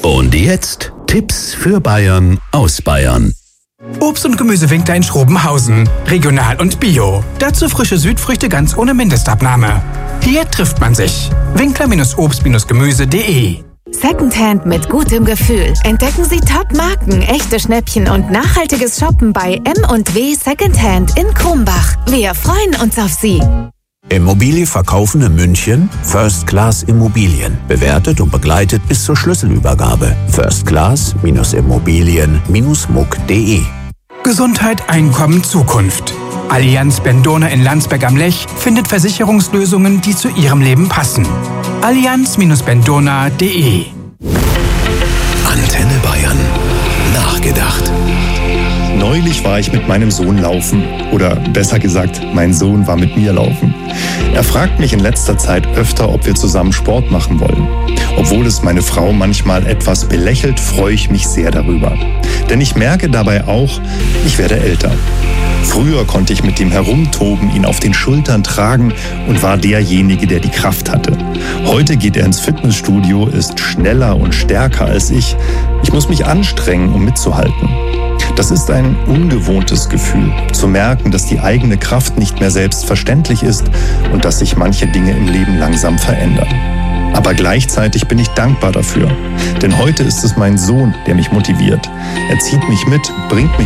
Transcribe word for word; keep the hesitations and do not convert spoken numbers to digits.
Und jetzt Tipps für Bayern aus Bayern. Obst und Gemüse Winkler in Schrobenhausen. Regional und bio. Dazu frische Südfrüchte ganz ohne Mindestabnahme. Hier trifft man sich. Winkler-Obst Gemüse punkt de. Secondhand mit gutem Gefühl. Entdecken Sie Top-Marken, echte Schnäppchen und nachhaltiges Shoppen bei M und W Secondhand in Krumbach. Wir freuen uns auf Sie. Immobilie verkaufen in München? First Class Immobilien. Bewertet und begleitet bis zur Schlüsselübergabe. first class Immobilien Muck punkt de. Gesundheit, Einkommen, Zukunft. Allianz Bendona in Landsberg am Lech findet Versicherungslösungen, die zu Ihrem Leben passen. Allianz Bendona punkt de. Antenne Bayern. Nachgedacht. Neulich war ich mit meinem Sohn laufen. Oder besser gesagt, mein Sohn war mit mir laufen. Er fragt mich in letzter Zeit öfter, ob wir zusammen Sport machen wollen. Obwohl es meine Frau manchmal etwas belächelt, freue ich mich sehr darüber. Denn ich merke dabei auch, ich werde älter. Früher konnte ich mit ihm herumtoben, ihn auf den Schultern tragen und war derjenige, der die Kraft hatte. Heute geht er ins Fitnessstudio, ist schneller und stärker als ich. Ich muss mich anstrengen, um mitzuhalten. Das ist ein ungewohntes Gefühl, zu merken, dass die eigene Kraft nicht mehr selbstverständlich ist und dass sich manche Dinge im Leben langsam verändern. Aber gleichzeitig bin ich dankbar dafür, denn heute ist es mein Sohn, der mich motiviert. Er zieht mich mit, bringt mich